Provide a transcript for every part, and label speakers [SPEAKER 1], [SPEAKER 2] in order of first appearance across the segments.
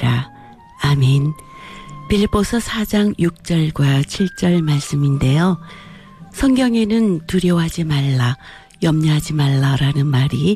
[SPEAKER 1] 하리라. 아멘. 빌립보서 4장 6절과 7절 말씀인데요. 성경에는 두려워하지 말라, 염려하지 말라라는 말이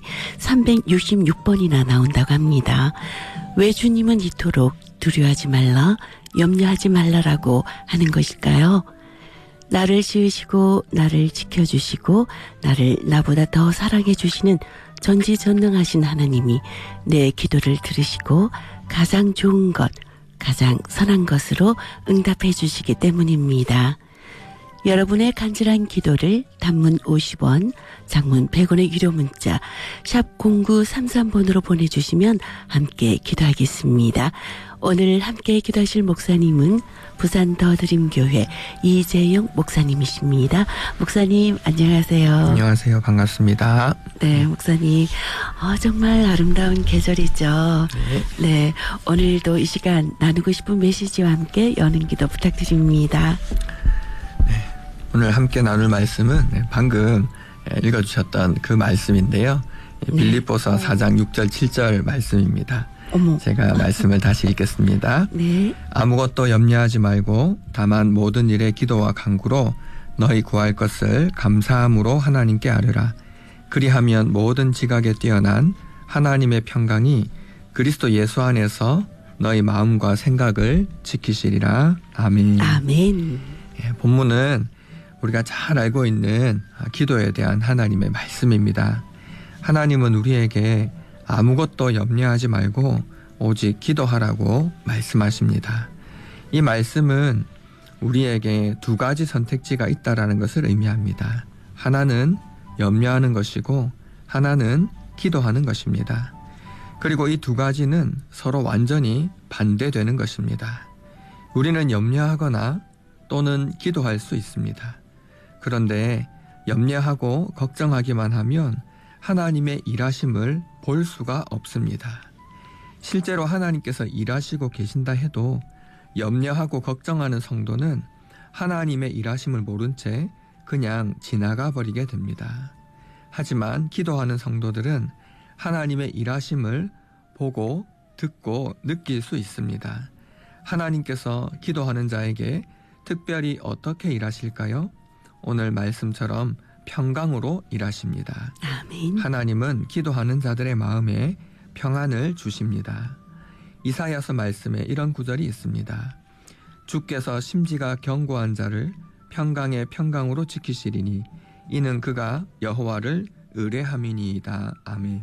[SPEAKER 1] 366번이나 나온다고 합니다. 왜 주님은 이토록 두려워하지 말라, 염려하지 말라라고 하는 것일까요? 나를 지으시고 나를 지켜주시고 나를 나보다 더 사랑해 주시는 전지전능하신 하나님이 내 기도를 들으시고 가장 좋은 것, 가장 선한 것으로 응답해 주시기 때문입니다. 여러분의 간절한 기도를 단문 50원, 장문 100원의 유료 문자 샵 0933번으로 보내주시면 함께 기도하겠습니다. 오늘 함께 기도하실 목사님은 부산 더드림교회 이재용 목사님이십니다. 목사님 안녕하세요.
[SPEAKER 2] 안녕하세요. 반갑습니다.
[SPEAKER 1] 네, 목사님. 정말 아름다운 계절이죠. 네, 오늘도 이 시간 나누고 싶은 메시지와 함께 여는 기도 부탁드립니다.
[SPEAKER 2] 오늘 함께 나눌 말씀은 방금 읽어주셨던 그 말씀인데요. 빌립보서 4장 6절 7절 말씀입니다. 제가 말씀을 다시 읽겠습니다.
[SPEAKER 1] 네.
[SPEAKER 2] 아무것도 염려하지 말고 다만 모든 일에 기도와 간구로 너희 구할 것을 감사함으로 하나님께 아뢰라. 그리하면 모든 지각에 뛰어난 하나님의 평강이 그리스도 예수 안에서 너희 마음과 생각을 지키시리라. 아멘.
[SPEAKER 1] 아멘.
[SPEAKER 2] 본문은 우리가 잘 알고 있는 기도에 대한 하나님의 말씀입니다. 하나님은 우리에게 아무것도 염려하지 말고 오직 기도하라고 말씀하십니다. 이 말씀은 우리에게 두 가지 선택지가 있다라는 것을 의미합니다. 하나는 염려하는 것이고 하나는 기도하는 것입니다. 그리고 이 두 가지는 서로 완전히 반대되는 것입니다. 우리는 염려하거나 또는 기도할 수 있습니다. 그런데 염려하고 걱정하기만 하면 하나님의 일하심을 볼 수가 없습니다. 실제로 하나님께서 일하시고 계신다 해도 염려하고 걱정하는 성도는 하나님의 일하심을 모른 채 그냥 지나가 버리게 됩니다. 하지만 기도하는 성도들은 하나님의 일하심을 보고 듣고 느낄 수 있습니다. 하나님께서 기도하는 자에게 특별히 어떻게 일하실까요? 오늘 말씀처럼 평강으로 일하십니다.
[SPEAKER 1] 아멘.
[SPEAKER 2] 하나님은 기도하는 자들의 마음에 평안을 주십니다. 이사야서 말씀에 이런 구절이 있습니다. 주께서 심지가 견고한 자를 평강의 평강으로 지키시리니 이는 그가 여호와를 의뢰함이니이다. 아멘.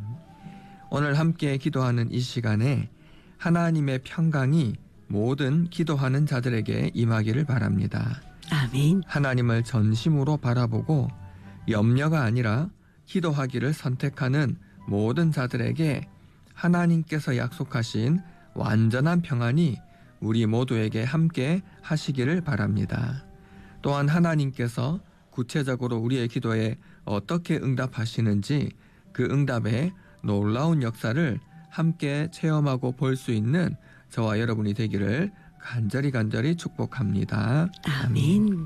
[SPEAKER 2] 오늘 함께 기도하는 이 시간에 하나님의 평강이 모든 기도하는 자들에게 임하기를 바랍니다.
[SPEAKER 1] 아멘.
[SPEAKER 2] 하나님을 전심으로 바라보고 염려가 아니라 기도하기를 선택하는 모든 자들에게 하나님께서 약속하신 완전한 평안이 우리 모두에게 함께 하시기를 바랍니다. 또한 하나님께서 구체적으로 우리의 기도에 어떻게 응답하시는지 그 응답의 놀라운 역사를 함께 체험하고 볼 수 있는 저와 여러분이 되기를 간절히 축복합니다.
[SPEAKER 1] 아멘.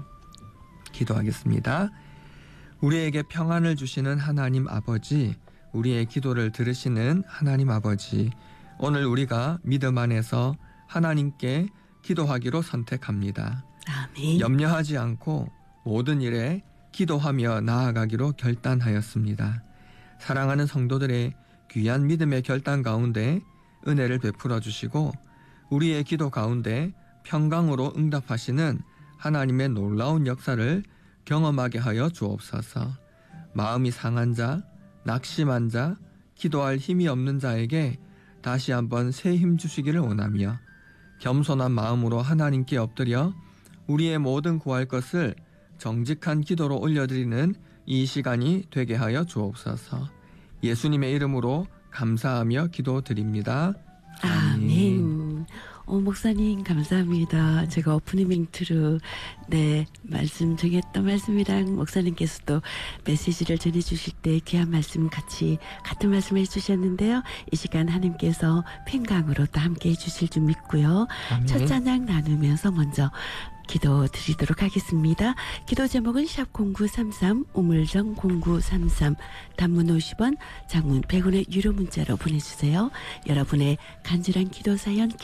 [SPEAKER 2] 기도하겠습니다. 우리에게 평안을 주시는 하나님 아버지, 우리의 기도를 들으시는 하나님 아버지, 오늘 우리가 믿음 안에서 하나님께 기도하기로 선택합니다.
[SPEAKER 1] 아멘.
[SPEAKER 2] 염려하지 않고 모든 일에 기도하며 나아가기로 결단하였습니다. 사랑하는 성도들의 귀한 믿음의 결단 가운데 은혜를 베풀어 주시고 우리의 기도 가운데 평강으로 응답하시는 하나님의 놀라운 역사를 경험하게 하여 주옵소서. 마음이 상한 자, 낙심한 자, 기도할 힘이 없는 자에게 다시 한번 새 힘 주시기를 원하며 겸손한 마음으로 하나님께 엎드려 우리의 모든 구할 것을 정직한 기도로 올려드리는 이 시간이 되게 하여 주옵소서. 예수님의 이름으로 감사하며 기도드립니다.
[SPEAKER 1] 아멘. 목사님 감사합니다. 제가 오프닝 멘트로 말씀 정했던 말씀이랑 목사님께서도 메시지를 전해주실 때 귀한 말씀 같은 말씀을 해주셨는데요. 이 시간 하나님께서 평강으로 또 함께 해주실 줄 믿고요.
[SPEAKER 2] 아멘.
[SPEAKER 1] 첫 찬양 나누면서 먼저 기도 드리도록 하겠습니다. 기도 제목은 샵 0933 우물정 0933 단문 50원 장문 100원의 유료 문자로 보내주세요. 여러분의 간절한 기도 사연